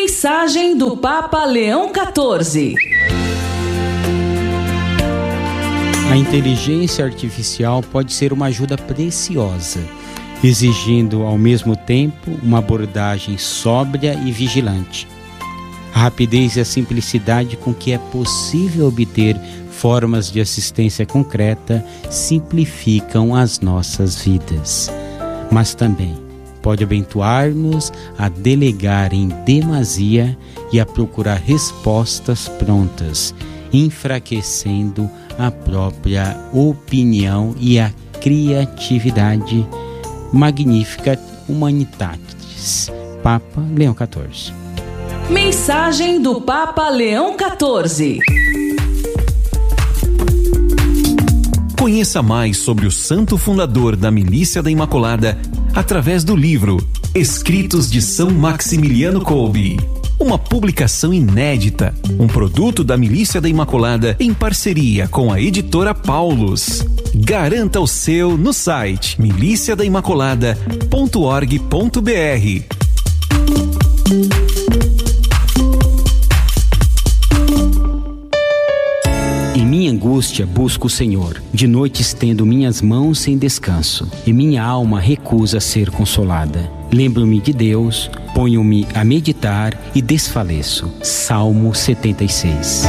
Mensagem do Papa Leão XIV. A inteligência artificial pode ser uma ajuda preciosa, exigindo ao mesmo tempo uma abordagem sóbria e vigilante. A rapidez e a simplicidade com que é possível obter formas de assistência concreta simplificam as nossas vidas, mas também pode aventurar-nos a delegar em demasia e a procurar respostas prontas, enfraquecendo a própria opinião e a criatividade. Magnificat Humanitatis. Papa Leão XIV. Mensagem do Papa Leão XIV. Conheça mais sobre o santo fundador da Milícia da Imaculada através do livro Escritos de São Maximiliano Kolbe. Uma publicação inédita, um produto da Milícia da Imaculada em parceria com a editora Paulus. Garanta o seu no site miliciadaimaculada.org.br. Em minha angústia busco o Senhor, de noite estendo minhas mãos sem descanso, e minha alma recusa ser consolada. Lembro-me de Deus, ponho-me a meditar e desfaleço. Salmo 76.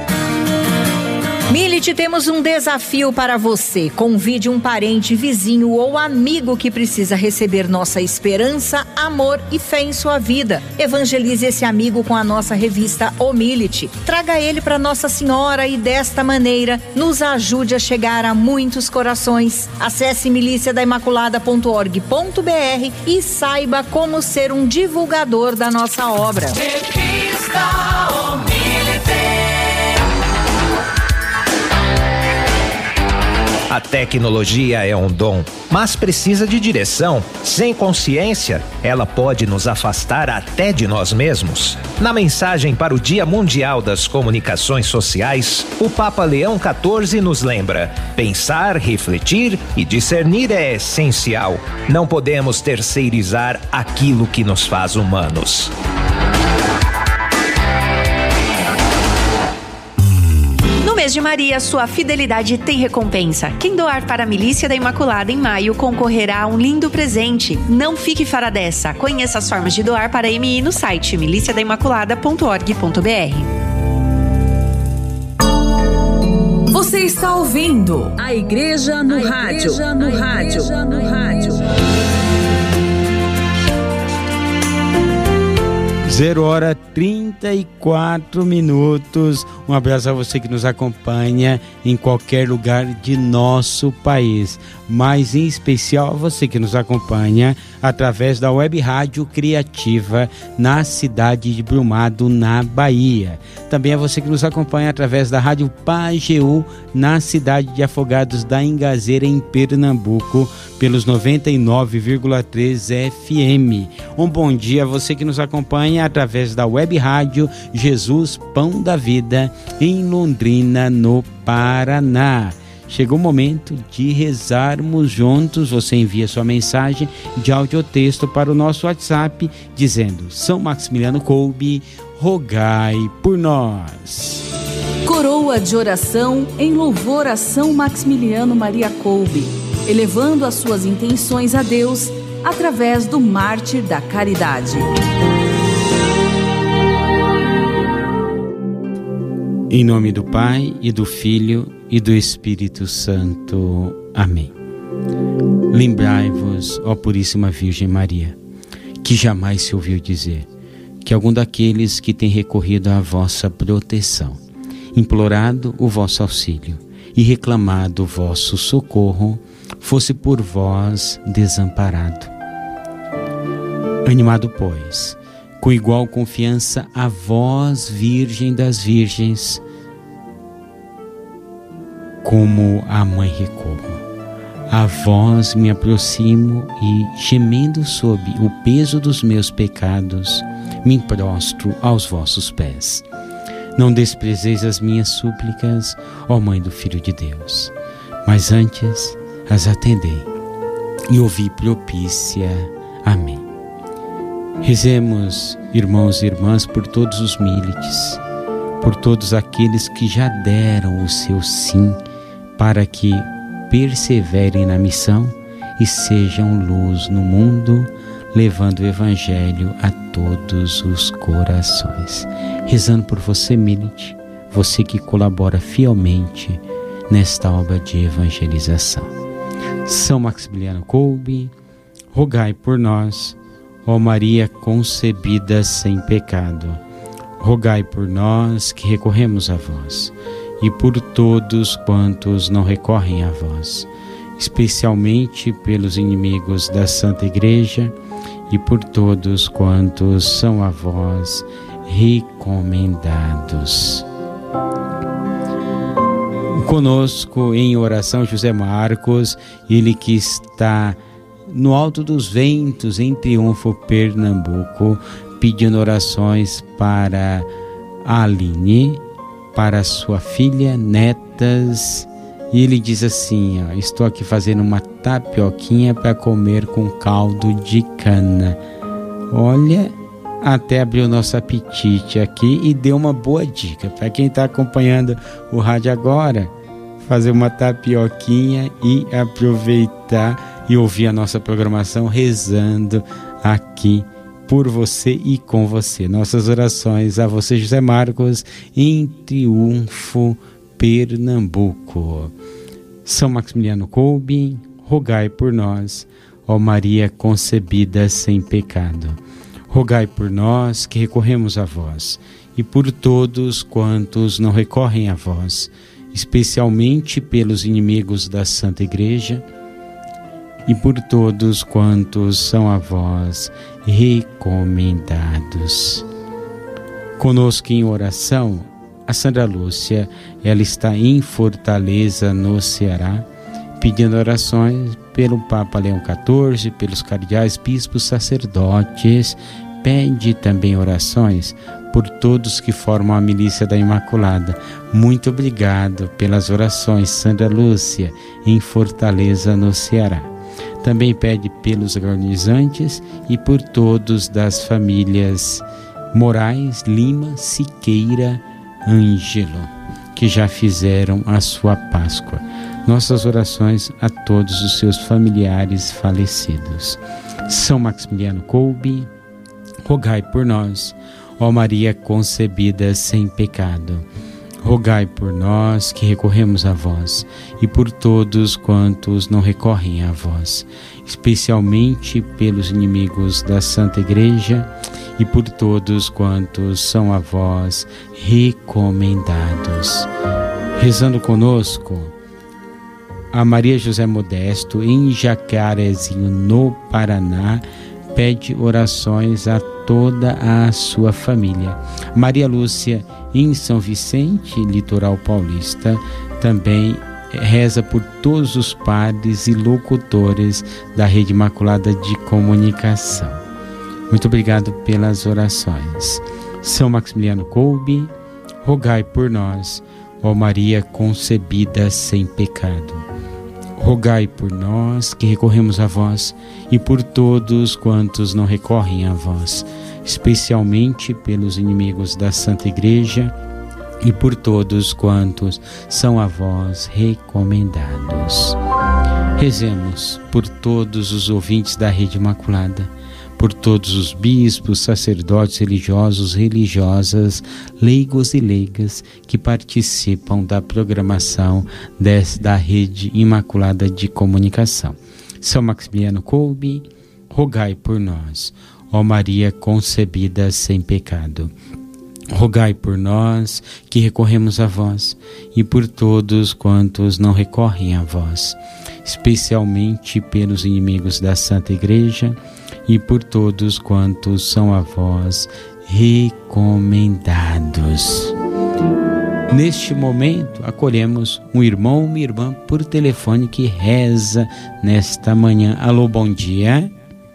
Milite, temos um desafio para você. Convide um parente, vizinho ou amigo que precisa receber nossa esperança, amor e fé em sua vida. Evangelize esse amigo com a nossa revista O Milite. Traga ele para Nossa Senhora e desta maneira nos ajude a chegar a muitos corações. Acesse miliciadaimaculada.org.br e saiba como ser um divulgador da nossa obra. Revista O Milite. A tecnologia é um dom, mas precisa de direção. Sem consciência, ela pode nos afastar até de nós mesmos. Na mensagem para o Dia Mundial das Comunicações Sociais, o Papa Leão XIV nos lembra: pensar, refletir e discernir é essencial. Não podemos terceirizar aquilo que nos faz humanos. No mês de Maria, sua fidelidade tem recompensa. Quem doar para a Milícia da Imaculada em maio concorrerá a um lindo presente. Não fique fora dessa. Conheça as formas de doar para a MI no site miliciadaimaculada.org.br. Você está ouvindo a Igreja no Rádio. 0h34. Um abraço a você que nos acompanha em qualquer lugar de nosso país, mas em especial a você que nos acompanha através da Web Rádio Criativa na cidade de Brumado, na Bahia. Também a você que nos acompanha através da Rádio Pajeú na cidade de Afogados da Ingazeira, em Pernambuco, pelos 99,3 FM. Um bom dia a você que nos acompanha através da Web Rádio Jesus Pão da Vida, em Londrina, no Paraná. Chegou o momento de rezarmos juntos. Você envia sua mensagem de áudio ou texto para o nosso WhatsApp dizendo: São Maximiliano Kolbe, rogai por nós. Coroa de oração em louvor a São Maximiliano Maria Kolbe, elevando as suas intenções a Deus através do mártir da caridade. Em nome do Pai, e do Filho, e do Espírito Santo. Amém. Lembrai-vos, ó Puríssima Virgem Maria, que jamais se ouviu dizer que algum daqueles que tem recorrido à vossa proteção, implorado o vosso auxílio e reclamado o vosso socorro, fosse por vós desamparado. Animado, pois, com igual confiança a vós, Virgem das Virgens, como a Mãe recorro. A vós me aproximo e, gemendo sob o peso dos meus pecados, me prostro aos vossos pés. Não desprezeis as minhas súplicas, ó Mãe do Filho de Deus, mas antes as atendei e ouvi propícia. Amém. Rezemos, irmãos e irmãs, por todos os milites, por todos aqueles que já deram o seu sim para que perseverem na missão e sejam luz no mundo, levando o Evangelho a todos os corações. Rezando por você, milite, você que colabora fielmente nesta obra de evangelização. São Maximiliano Kolbe, rogai por nós. Ó Maria concebida sem pecado, rogai por nós que recorremos a vós, e por todos quantos não recorrem a vós, especialmente pelos inimigos da Santa Igreja, e por todos quantos são a vós recomendados. Conosco em oração José Marcos, ele que está no alto dos ventos, em Triunfo, Pernambuco, pedindo orações para a Aline, para sua filha, netas. E ele diz assim, ó, estou aqui fazendo uma tapioquinha para comer com caldo de cana. Olha, até abriu nosso apetite aqui e deu uma boa dica. Para quem está acompanhando o rádio agora, fazer uma tapioquinha e aproveitar e ouvir a nossa programação rezando aqui por você e com você. Nossas orações a você, José Marcos, em Triunfo, Pernambuco. São Maximiliano Kolbe, rogai por nós. Ó Maria concebida sem pecado, rogai por nós que recorremos a vós, e por todos quantos não recorrem a vós, especialmente pelos inimigos da Santa Igreja, e por todos quantos são a vós recomendados. Conosco em oração, a Sandra Lúcia, ela está em Fortaleza, no Ceará, pedindo orações pelo Papa Leão XIV, pelos cardeais, bispos, sacerdotes. Pede também orações por todos que formam a Milícia da Imaculada. Muito obrigado pelas orações, Sandra Lúcia, em Fortaleza, no Ceará. Também pede pelos organizantes e por todos das famílias Moraes, Lima, Siqueira, Ângelo, que já fizeram a sua Páscoa. Nossas orações a todos os seus familiares falecidos. São Maximiliano Kolbe, rogai por nós. Ó Maria concebida sem pecado, rogai por nós que recorremos a vós, e por todos quantos não recorrem a vós, especialmente pelos inimigos da Santa Igreja, e por todos quantos são a vós recomendados. Rezando conosco, a Maria José Modesto, em Jacarezinho, no Paraná, pede orações a toda a sua família. Maria Lúcia, em São Vicente, litoral paulista, também reza por todos os padres e locutores da Rede Imaculada de Comunicação. Muito obrigado pelas orações. São Maximiliano Kolbe, rogai por nós. Ó Maria concebida sem pecado, rogai por nós que recorremos a vós, e por todos quantos não recorrem a vós, especialmente pelos inimigos da Santa Igreja, e por todos quantos são a vós recomendados. Rezemos por todos os ouvintes da Rede Imaculada, por todos os bispos, sacerdotes, religiosos, religiosas, leigos e leigas que participam da programação da Rede Imaculada de Comunicação. São Maximiliano Kolbe, rogai por nós. Ó Maria concebida sem pecado, rogai por nós que recorremos a vós, e por todos quantos não recorrem a vós, especialmente pelos inimigos da Santa Igreja, e por todos quantos são a vós recomendados. Neste momento, acolhemos um irmão ou uma irmã por telefone que reza nesta manhã. Alô, bom dia.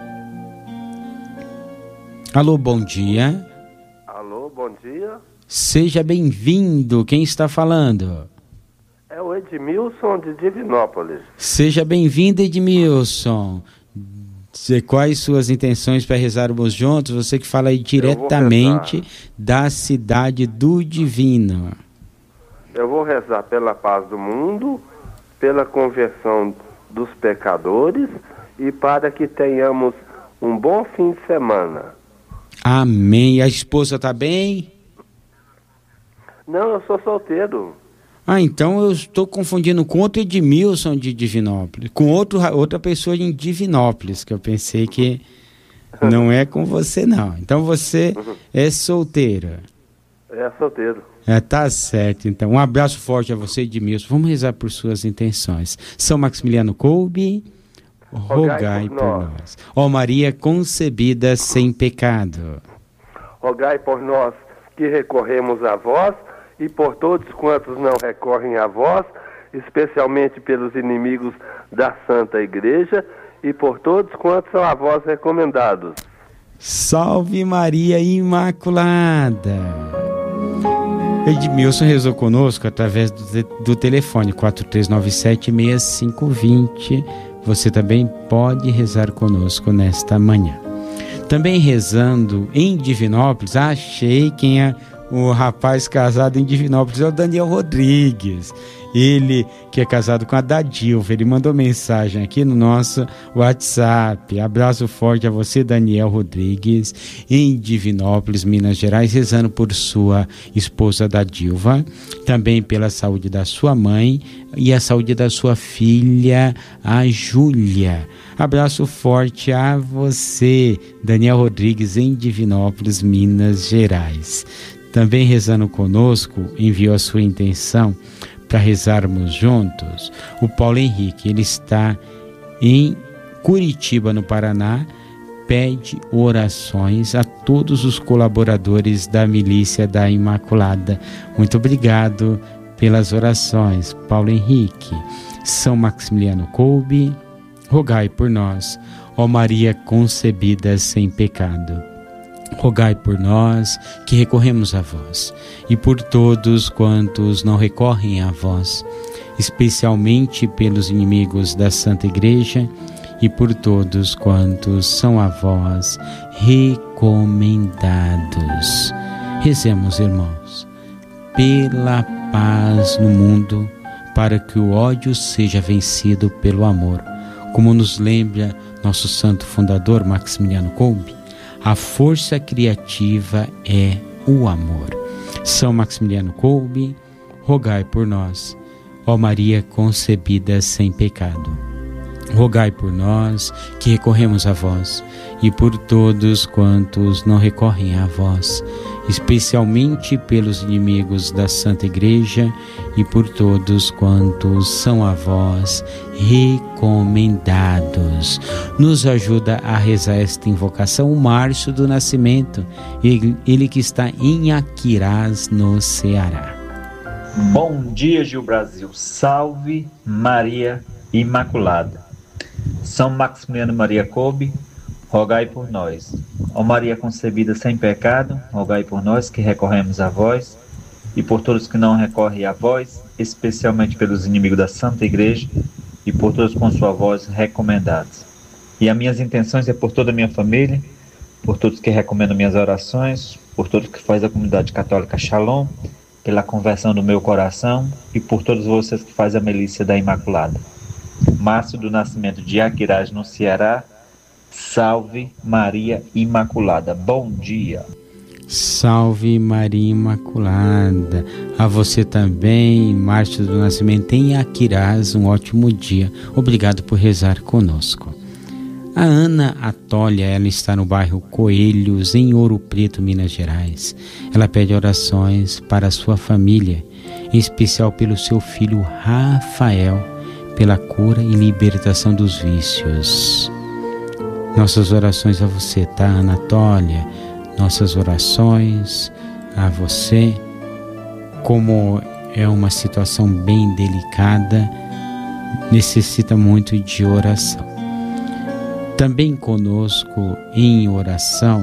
Alô, bom dia. Alô, bom dia. Seja bem-vindo. Quem está falando? É o Edmilson de Divinópolis. Seja bem-vindo, Edmilson. quais suas intenções para rezarmos juntos? Você que fala aí diretamente da cidade do Divino. Eu vou rezar pela paz do mundo, pela conversão dos pecadores e para que tenhamos um bom fim de semana. Amém. A esposa está bem? Não, eu sou solteiro. Então eu estou confundindo com outro Edmilson de Divinópolis, com outra pessoa em Divinópolis, que eu pensei que não é com você, não. Então você é solteira. É solteiro. Tá certo, então. Um abraço forte a você, Edmilson. Vamos rezar por suas intenções. São Maximiliano Kolbe, rogai por nós. Ó Maria concebida sem pecado. Rogai por nós que recorremos a vós e por todos quantos não recorrem a vós, especialmente pelos inimigos da Santa Igreja e por todos quantos são a vós recomendados. Salve Maria Imaculada! Edmilson rezou conosco através do telefone 4397-6520. Você também pode rezar conosco nesta manhã. Também rezando em Divinópolis, achei quem é o rapaz casado em Divinópolis, é o Daniel Rodrigues. Ele que é casado com a Dadilva, ele mandou mensagem aqui no nosso WhatsApp. Abraço forte a você, Daniel Rodrigues, em Divinópolis, Minas Gerais, rezando por sua esposa Dadilva, também pela saúde da sua mãe e a saúde da sua filha, a Júlia. Abraço forte a você, Daniel Rodrigues, em Divinópolis, Minas Gerais. Também rezando conosco, enviou a sua intenção para rezarmos juntos, o Paulo Henrique. Ele está em Curitiba, no Paraná, pede orações a todos os colaboradores da Milícia da Imaculada. Muito obrigado pelas orações, Paulo Henrique. São Maximiliano Kolbe, rogai por nós. Ó Maria concebida sem pecado, rogai por nós que recorremos a vós e por todos quantos não recorrem a vós, especialmente pelos inimigos da Santa Igreja e por todos quantos são a vós recomendados. Rezemos, irmãos, pela paz no mundo, para que o ódio seja vencido pelo amor, como nos lembra nosso santo fundador Maximiliano Kolbe. A força criativa é o amor. São Maximiliano Kolbe, rogai por nós. Ó Maria concebida sem pecado, rogai por nós que recorremos a vós e por todos quantos não recorrem a vós, especialmente pelos inimigos da Santa Igreja e por todos quantos são a vós recomendados. Nos ajuda a rezar esta invocação o Márcio do Nascimento, ele que está em Aquirás, no Ceará. Bom dia, Gil Brasil. Salve Maria Imaculada. São Maximiliano Maria Kolbe, rogai por nós. Ó Maria concebida sem pecado, rogai por nós que recorremos a vós e por todos que não recorrem a vós, especialmente pelos inimigos da Santa Igreja e por todos com sua voz recomendados. E as minhas intenções é por toda a minha família, por todos que recomendam minhas orações, por todos que fazem a comunidade católica Shalom, pela conversão do meu coração e por todos vocês que fazem a milícia da Imaculada. Márcio do Nascimento de Aquirás, no Ceará. Salve Maria Imaculada. Bom dia. Salve Maria Imaculada. A você também, Márcio do Nascimento em Aquirás, um ótimo dia. Obrigado por rezar conosco. A Ana Atólia, ela está no bairro Coelhos, em Ouro Preto, Minas Gerais. Ela pede orações para a sua família, em especial pelo seu filho Rafael, pela cura e libertação dos vícios. Nossas orações a você, tá, Ana Atólia? Nossas orações a você. Como é uma situação bem delicada, necessita muito de oração. Também conosco em oração,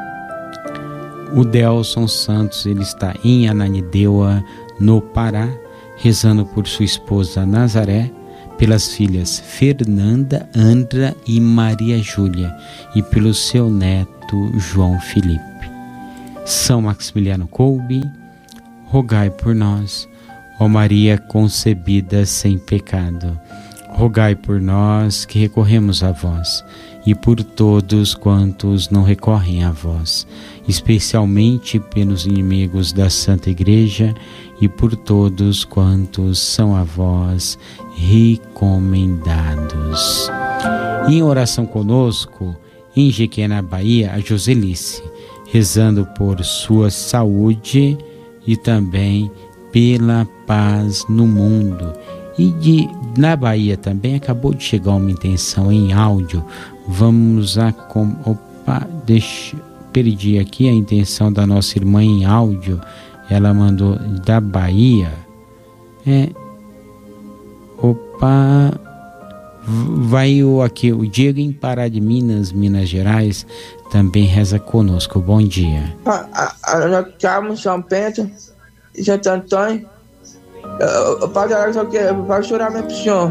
o Delson Santos, ele está em Ananindeua, no Pará, rezando por sua esposa Nazaré, pelas filhas Fernanda, Andra e Maria Júlia, e pelo seu neto João Felipe. São Maximiliano Kolbe, rogai por nós. Ó Maria concebida sem pecado, rogai por nós que recorremos a vós, e por todos quantos não recorrem a vós, especialmente pelos inimigos da Santa Igreja, e por todos quantos são a vós recomendados. Em oração conosco, em Jequié, Bahia, a Joselice, rezando por sua saúde e também pela paz no mundo. E na Bahia também acabou de chegar uma intenção em áudio. Vamos a... perdi aqui a intenção da nossa irmã em áudio. Ela mandou da Bahia. Vai aqui o Diego em Pará de Minas Gerais, também reza conosco. Bom dia. Carmo, São Pedro, Santo Antônio. Eu posso chorar mesmo pro senhor.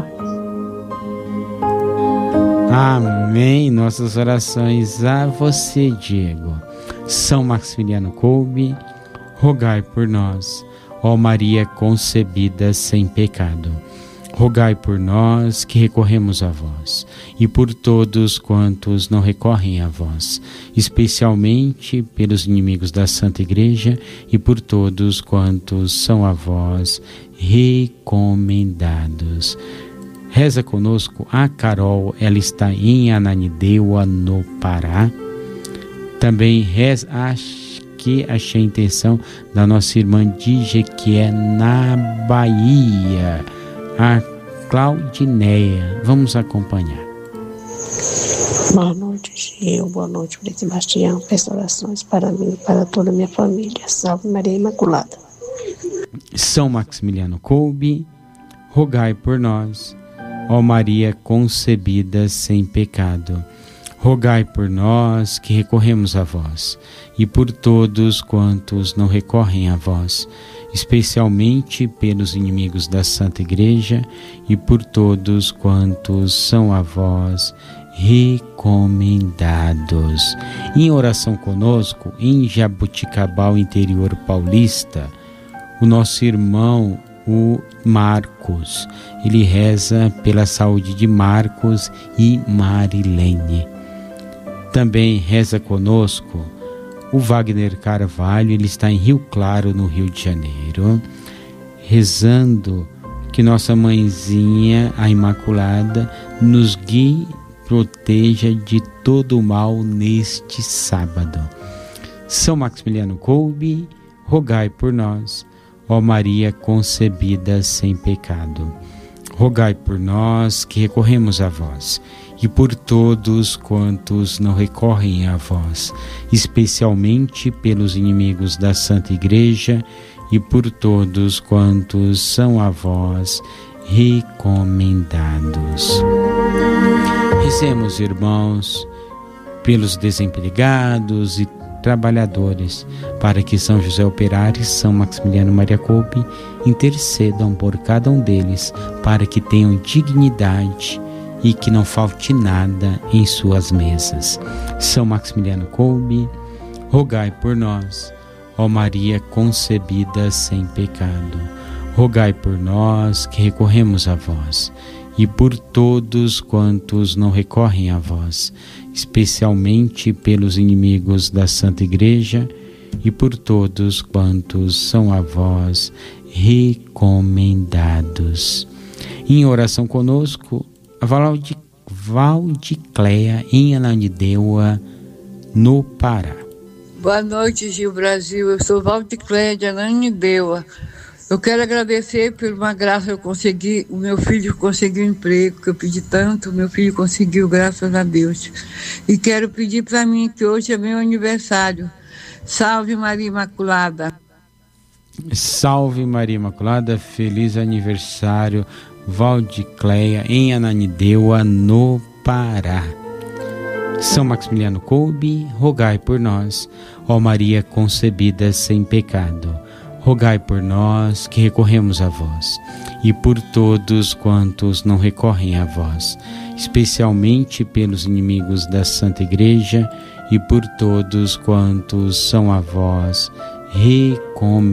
Amém. Nossas orações a você, Diego. São Maximiliano Kolbe, rogai por nós. Ó Maria concebida sem pecado, rogai por nós que recorremos a vós, e por todos quantos não recorrem a vós, especialmente pelos inimigos da Santa Igreja, e por todos quantos são a vós recomendados. Reza conosco a Carol, ela está em Ananindeua, no Pará. Também reza, achei a intenção da nossa irmã de Jequié, na Bahia, a Claudineia. Vamos acompanhar. Boa noite, Gil. Boa noite, Frei Sebastião. Peço orações para mim e para toda a minha família. Salve Maria Imaculada. São Maximiliano Kolbe, rogai por nós. Ó Maria concebida sem pecado, rogai por nós que recorremos a vós, e por todos quantos não recorrem a vós, especialmente pelos inimigos da Santa Igreja, e por todos quantos são a vós recomendados. Em oração conosco, em Jaboticabal, interior paulista, o nosso irmão, o Marcos, ele reza pela saúde de Marcos e Marilene. Também reza conosco o Wagner Carvalho, ele está em Rio Claro, no Rio de Janeiro, rezando que nossa mãezinha, a Imaculada, nos guie, proteja de todo o mal neste sábado. São Maximiliano Kolbe, rogai por nós. Ó Maria concebida sem pecado, rogai por nós que recorremos a vós, e por todos quantos não recorrem a vós, especialmente pelos inimigos da Santa Igreja, e por todos quantos são a vós recomendados. Rezemos, irmãos, pelos desempregados e trabalhadores, para que São José Operário e São Maximiliano Maria Kolbe intercedam por cada um deles, para que tenham dignidade e que não falte nada em suas mesas. São Maximiliano Kolbe, rogai por nós. Ó Maria concebida sem pecado, rogai por nós que recorremos a vós, e por todos quantos não recorrem a vós, especialmente pelos inimigos da Santa Igreja, e por todos quantos são a vós recomendados. Em oração conosco, a Valdicléia, em Ananindeua, no Pará. Boa noite, Gil Brasil. Eu sou Valdicléia de Ananindeua. Eu quero agradecer por uma graça eu consegui, o meu filho conseguiu um emprego, que eu pedi tanto, meu filho conseguiu, graças a Deus. E quero pedir para mim que hoje é meu aniversário. Salve Maria Imaculada. Salve Maria Imaculada, feliz aniversário, Valdicléia, em Ananindeua, no Pará. São Maximiliano Kolbe, rogai por nós. Ó Maria concebida sem pecado, rogai por nós que recorremos a vós, e por todos quantos não recorrem a vós, especialmente pelos inimigos da Santa Igreja e por todos quantos são a vós recomendados.